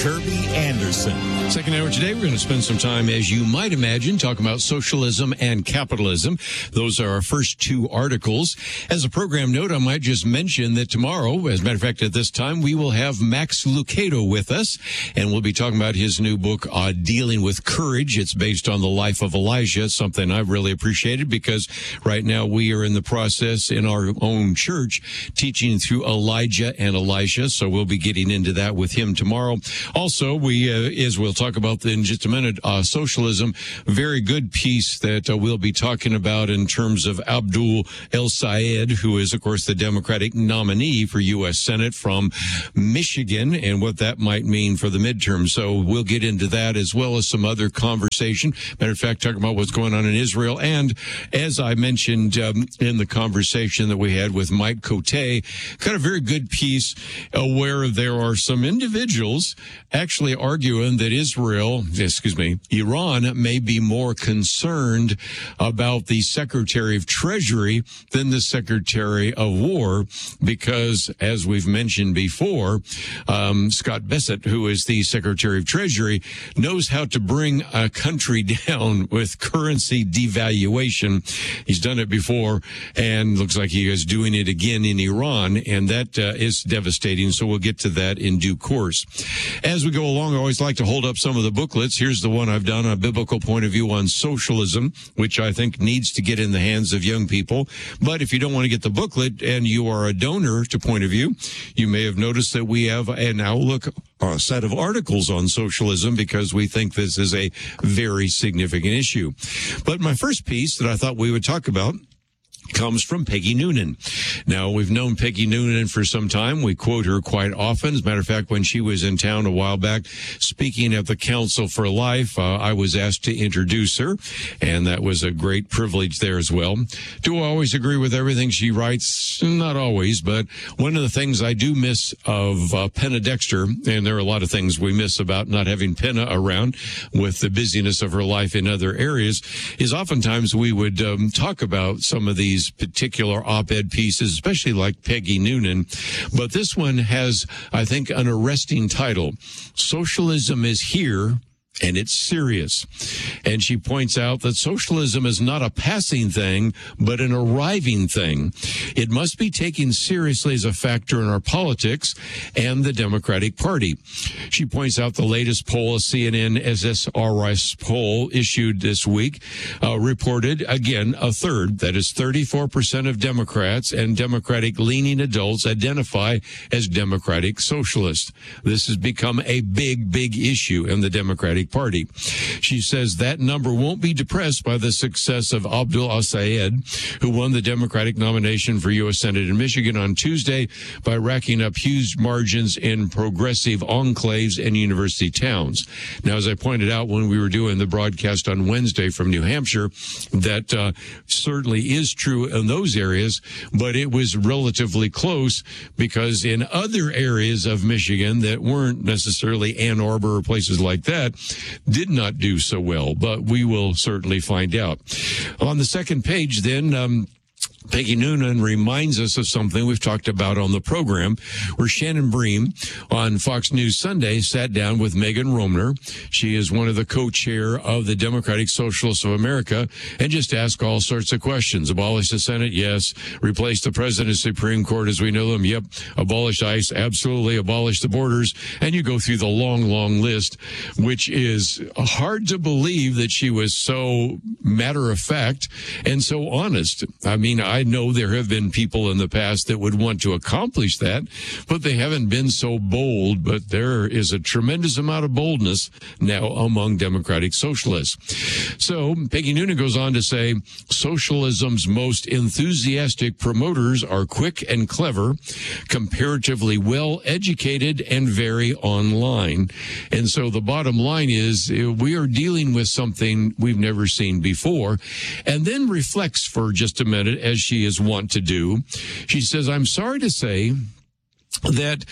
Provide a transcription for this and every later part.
Kirby Anderson. Second hour today, we're going to spend some time, as you might imagine, talking about socialism and capitalism. Those are our first two articles. As a program note, I might just mention that tomorrow, as a matter of fact, at this time, we will have Max Lucado with us, and we'll be talking about his new book, Dealing with Courage. It's based on the life of Elijah, something I've really appreciated because right now we are in the process in our own church teaching through Elijah and Elisha, so we'll be getting into that with him tomorrow. Also, as we'll talk about in just a minute, socialism, very good piece that we'll be talking about in terms of Abdul El-Sayed, who is, of course, the Democratic nominee for U.S. Senate from Michigan, and what that might mean for the midterm. So we'll get into that as well as some other conversation. Matter of fact, talking about what's going on in Israel. And as I mentioned in the conversation that we had with Mike Cote, got a very good piece where there are some individuals actually arguing that Iran may be more concerned about the Secretary of Treasury than the Secretary of War, because, as we've mentioned before, Scott Bessent, who is the Secretary of Treasury, knows how to bring a country down with currency devaluation. He's done it before, and looks like he is doing it again in Iran, and that is devastating. So we'll get to that in due course. As we go along, I always like to hold up some of the booklets. Here's the one I've done, A Biblical Point of View on Socialism, which I think needs to get in the hands of young people. But if you don't want to get the booklet and you are a donor to Point of View, you may have noticed that we have an Outlook set of articles on socialism because we think this is a very significant issue. But my first piece that I thought we would talk about comes from Peggy Noonan. Now, we've known Peggy Noonan for some time. We quote her quite often. As a matter of fact, when she was in town a while back speaking at the Council for Life, I was asked to introduce her, and that was a great privilege there as well. Do I always agree with everything she writes? Not always, but one of the things I do miss of Penna Dexter, and there are a lot of things we miss about not having Penna around with the busyness of her life in other areas, is oftentimes we would talk about some of these particular op-ed pieces, especially like Peggy Noonan. But this one has, I think, an arresting title. Socialism is here, and it's serious. And she points out that socialism is not a passing thing, but an arriving thing. It must be taken seriously as a factor in our politics and the Democratic Party. She points out the latest poll, a CNN SSRS poll issued this week, reported, again, a third, that is 34% of Democrats and Democratic-leaning adults identify as Democratic Socialists. This has become a big, big issue in the Democratic Party. She says that number won't be depressed by the success of Abdul El-Sayed, who won the Democratic nomination for U.S. Senate in Michigan on Tuesday by racking up huge margins in progressive enclaves and university towns. Now, as I pointed out when we were doing the broadcast on Wednesday from New Hampshire, that certainly is true in those areas, but it was relatively close because in other areas of Michigan that weren't necessarily Ann Arbor or places like that, did not do so well, but we will certainly find out. On the second page, then, Peggy Noonan reminds us of something we've talked about on the program, where Shannon Bream on Fox News Sunday sat down with Megan Romner. She is one of the co-chair of the Democratic Socialists of America, and just asked all sorts of questions. Abolish the Senate? Yes. Replace the President, Supreme Court as we know them? Yep. Abolish ICE? Absolutely. Abolish the borders? And you go through the long, long list, which is hard to believe that she was so matter of fact and so honest. I mean, I know there have been people in the past that would want to accomplish that, but they haven't been so bold. But there is a tremendous amount of boldness now among Democratic Socialists. So Peggy Noonan goes on to say, socialism's most enthusiastic promoters are quick and clever, comparatively well-educated, and very online. And so the bottom line is we are dealing with something we've never seen before. And then reflects for just a minute, as she is wont to do. She says, I'm sorry to say that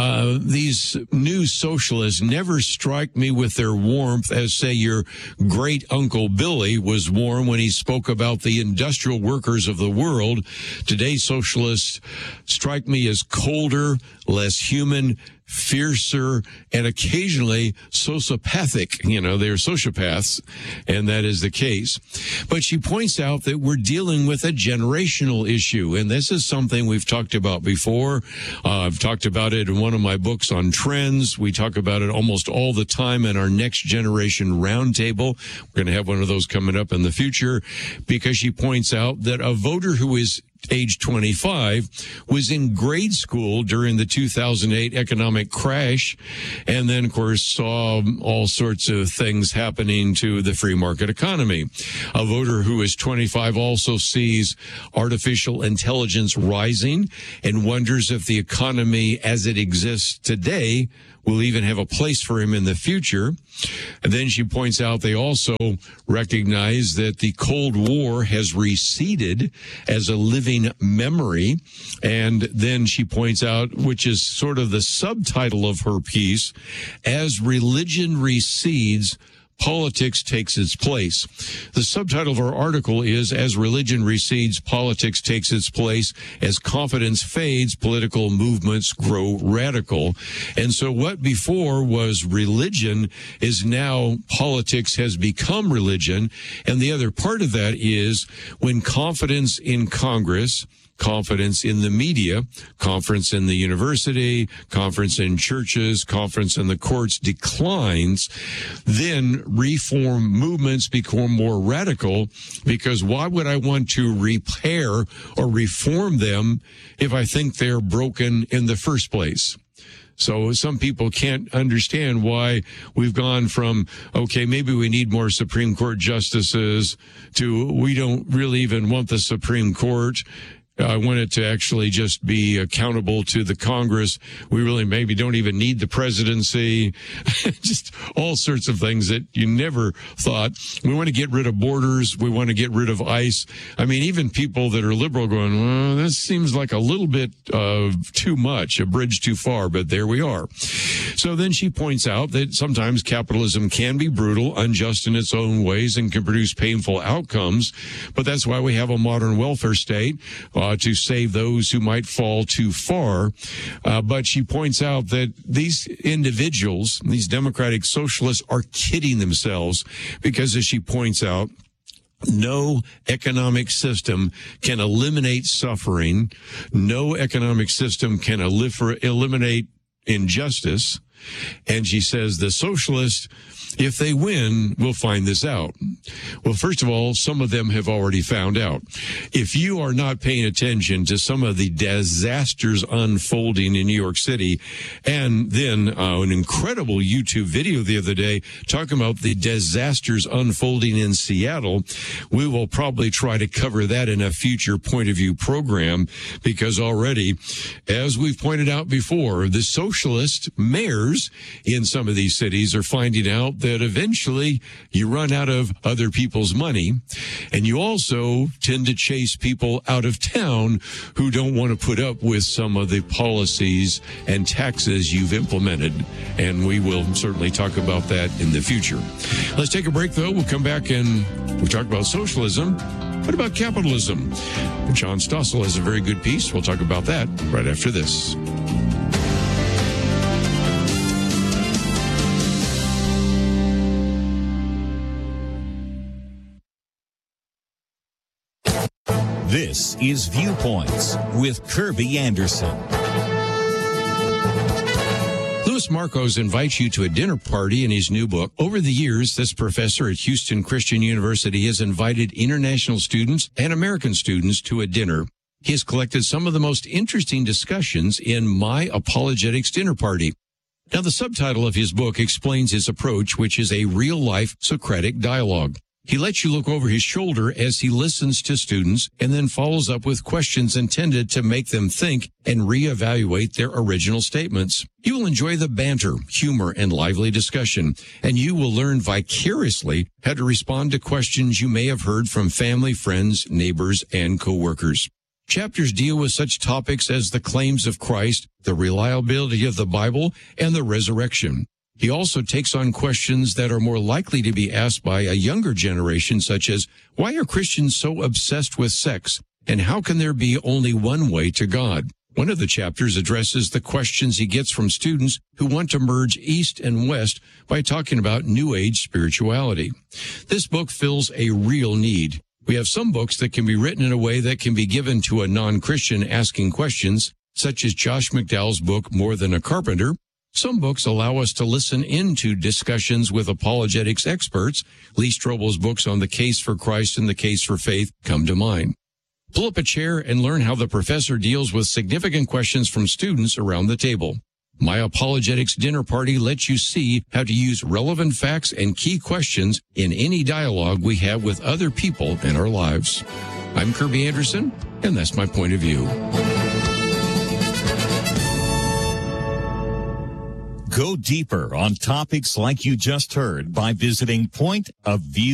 these new socialists never strike me with their warmth as, say, your great Uncle Billy was warm when he spoke about the industrial workers of the world. Today's socialists strike me as colder, less human, fiercer, and occasionally sociopathic. They're sociopaths, and that is the case. But she points out that we're dealing with a generational issue, and this is something we've talked about before. I've talked about it in one of my books on trends. We talk about it almost all the time in our Next Generation Roundtable. We're going to have one of those coming up in the future, because she points out that a voter who is age 25 was in grade school during the 2008 economic crash, and then, of course, saw all sorts of things happening to the free market economy. A voter who is 25 also sees artificial intelligence rising and wonders if the economy as it exists today will even have a place for him in the future. And then she points out they also recognize that the Cold War has receded as a living memory. And then she points out, which is sort of the subtitle of her piece, as religion recedes, politics takes its place. The subtitle of our article is, as religion recedes, politics takes its place. As confidence fades, political movements grow radical. And so what before was religion is now politics has become religion. And the other part of that is when confidence in Congress, confidence in the media, confidence in the university, confidence in churches, confidence in the courts declines, then reform movements become more radical, because why would I want to repair or reform them if I think they're broken in the first place? So some people can't understand why we've gone from, okay, maybe we need more Supreme Court justices, to we don't really even want the Supreme Court. I want it to actually just be accountable to the Congress. We really maybe don't even need the presidency. Just all sorts of things that you never thought. We want to get rid of borders. We want to get rid of ICE. I mean, even people that are liberal going, well, this seems like a little bit too much, a bridge too far, but there we are. So then she points out that sometimes capitalism can be brutal, unjust in its own ways, and can produce painful outcomes. But that's why we have a modern welfare state, to save those who might fall too far. But she points out that these individuals, these democratic socialists, are kidding themselves, because, as she points out, no economic system can eliminate suffering. No economic system can eliminate injustice. And she says the socialists, if they win, will find this out. Well, first of all, some of them have already found out. If you are not paying attention to some of the disasters unfolding in New York City, and then an incredible YouTube video the other day talking about the disasters unfolding in Seattle, we will probably try to cover that in a future Point of View program, because already, as we've pointed out before, the socialist mayors in some of these cities are finding out that eventually you run out of other people's money, and you also tend to chase people out of town who don't want to put up with some of the policies and taxes you've implemented. And we will certainly talk about that in the future. Let's take a break, though. We'll come back and we'll talk about socialism. What about capitalism? John Stossel has a very good piece. We'll talk about that right after this. This is Viewpoints with Kirby Anderson. Louis Markos invites you to a dinner party in his new book. Over the years, this professor at Houston Christian University has invited international students and American students to a dinner. He has collected some of the most interesting discussions in My Apologetics Dinner Party. Now, the subtitle of his book explains his approach, which is a real-life Socratic dialogue. He lets you look over his shoulder as he listens to students and then follows up with questions intended to make them think and reevaluate their original statements. You will enjoy the banter, humor, and lively discussion, and you will learn vicariously how to respond to questions you may have heard from family, friends, neighbors, and coworkers. Chapters deal with such topics as the claims of Christ, the reliability of the Bible, and the resurrection. He also takes on questions that are more likely to be asked by a younger generation, such as, why are Christians so obsessed with sex? And how can there be only one way to God? One of the chapters addresses the questions he gets from students who want to merge East and West by talking about New Age spirituality. This book fills a real need. We have some books that can be written in a way that can be given to a non-Christian asking questions, such as Josh McDowell's book, More Than a Carpenter. Some books allow us to listen into discussions with apologetics experts. Lee Strobel's books on the case for Christ and the case for faith come to mind. Pull up a chair and learn how the professor deals with significant questions from students around the table. My Apologetics Dinner Party lets you see how to use relevant facts and key questions in any dialogue we have with other people in our lives. I'm Kirby Anderson, and that's my point of view. Go deeper on topics like you just heard by visiting pointofview.com.